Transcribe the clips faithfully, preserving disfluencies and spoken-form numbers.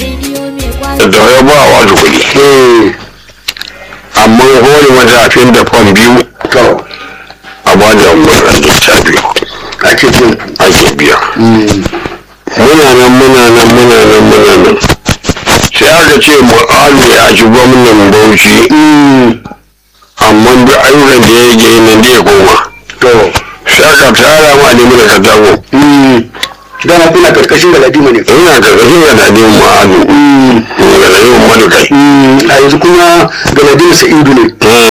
da ya ba wa su kuɗi amma hori matafin da kwan biyu a ba da wannan littafi ake biyan ake biya muna nan muna nan muna nan muna nan sai aka ce mu'alu ya ci gwamnan bauchi amma duk ayyukan da ya yi nan da ya koma sai aka tara ma da muka katago dama kuna karkashin galadima ne ina karkashin galadima mu'alu galadima madu kai a yanzu kuma galadima sa'idu ne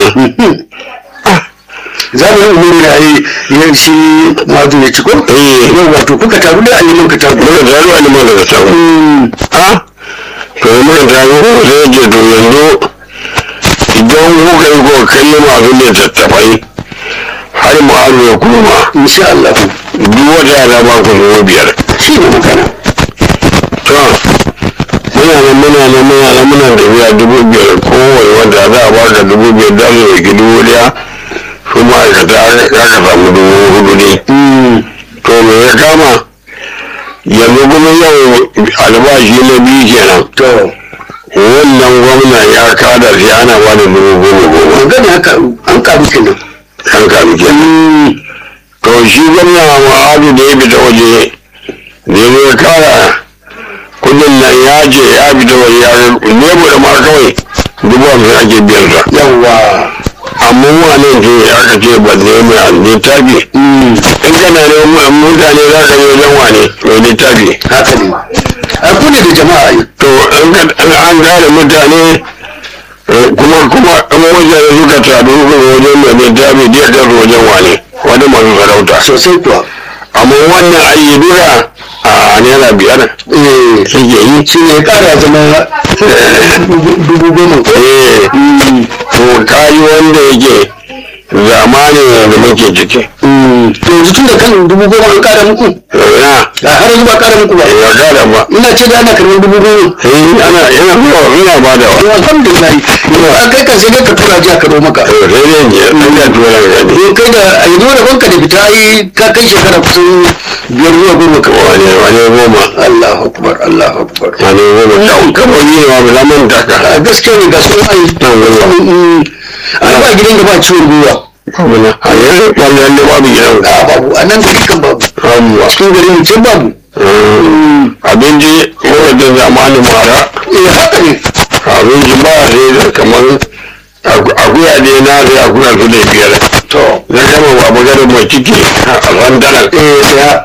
za mu yi umaru da yi shi mazu ya ciko yau wato kuka taru da aliman ka taru muka taru aliman ka taru a to yi muka taru ko sai ce to yanzu idan kuka yi ko kalli masu ne tattafai har mu'alu ya kuma insha Allah duk wata yana ba ku dubu biyar shi ne magana to muna nan muna nan muna nan muna tafiya dubu biyar kowane wata za a baka dubu biyar da su yake dubu daya su ma'aikata aka samu dubu hudu ne to me ya kama yanzu kuma yau albashi na biyu kenan to wannan gwamna ya kada sai ana ba da dubu goma goma magana haka an karu kenan an karu kenan to shi gwamna ma'adu da ya fita waje da ya zo kara kudin nan ya ce ya fita waje ya nebo da ma kawai dubu hamsin ake biyan sa yawa amma wannan ce aka ce ba zai mai a littafi in kana ne mutane za ka yi wajen wane mai littafi haka ne a kuna da jama'a yi to in an gane mutane kuma kuma in wajen suka taru wajen mai littafi da ya kasu wajen wane wani masu sarauta sosai kuwa amma wannan ayyudura a naira biyar suke yi shi ne kara zama dubu goma eh to kayi wanda yake zamanin da muke ciki to yanzu tun da kan dubu goma an kara muku na a har yanzu ba kara muku ba ya kada ba ina ce da ana karɓar dubu goma eh ana yana zuwa yana ba da wa alhamdulillah a kai kan sai dai ka tura ji a karo maka sai dai ne an ya tura ga ne eh kai da a yanzu da banka da fita ai ka kai shekara kusan biyar zuwa goma ka wane wane goma Allahu akbar Allahu akbar wane goma kan kaba yi ne ba zaman taka a gaskiya ne ga sun ai ai ba gidan da ba ciwon gwiwa babu na a yanzu ɓallen ne babu gidan a babu a nan gari kan babu abuwa cikin gari mu can babu abinci wadda zamanin mara eh haka ne abinci ba sai da kamar akuya ne na sai akuya su da biyar to na gama ba magana mai ciki a randanar eh sai